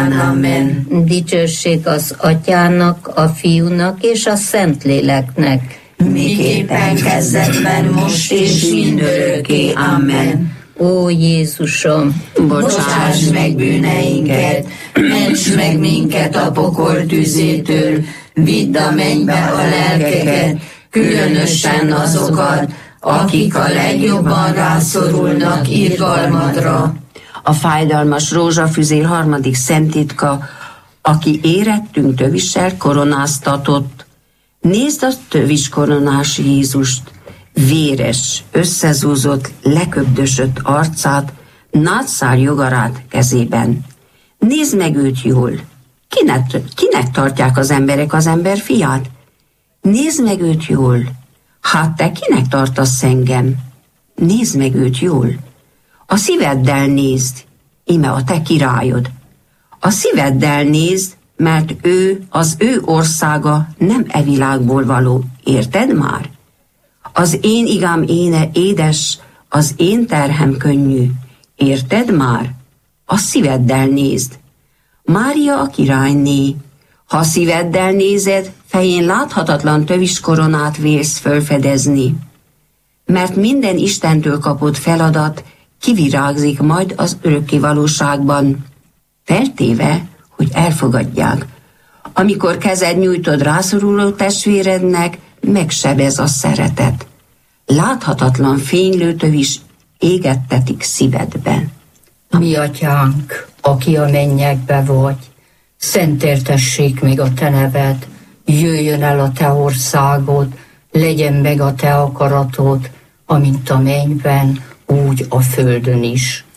Amen. Dicsőség az Atyának, a Fiúnak és a Szentléleknek. Miképpen kezdetben, most és mindörökké. Amen. Ó Jézusom, Bocsáss meg bűneinket, ments meg minket a pokol tüzétől, vidd a mennybe a lelkeket, különösen azokat, akik a legjobban rászorulnak irgalmadra. A fájdalmas rózsafüzér harmadik szenttitka, aki érettünk tövissel koronáztatott. Nézd a töviskoronás Jézust, véres, összezúzott, leköbdösött arcát, nátszár jogarát kezében. Nézd meg őt jól. Kinek tartják az emberek az ember fiát? Nézd meg őt jól. Hát te kinek tartasz engem? Nézd meg őt jól. A szíveddel nézd, íme a te királyod. A szíveddel nézd, mert az ő országa nem e világból való, érted már? Az én igám édes, az én terhem könnyű, érted már? A szíveddel nézd. Mária a királyné, ha a szíveddel nézed, fején láthatatlan töviskoronát vélsz fölfedezni. Mert minden Istentől kapott feladat kivirágzik majd az örökké valóságban, feltéve, hogy elfogadják. Amikor kezed nyújtod rászoruló testvérednek, megsebez a szeretet. Láthatatlan fénylőtöv is égettetik szívedben. Mi atyánk, aki a mennyekbe vagy, szentéltessék meg a te neved, jöjjön el a te országod, legyen meg a te akaratod, amint a mennyben, úgy a földön is.